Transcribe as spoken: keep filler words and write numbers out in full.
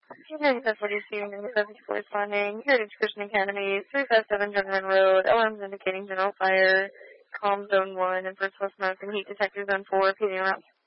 ninety-five forty-two, ninety-five fifty-four responding. Heritage Christian Academy, three five seven Gentleman Road. Alarms indicating general fire. Calm zone one and first west mountain heat detector zone four. Repeating around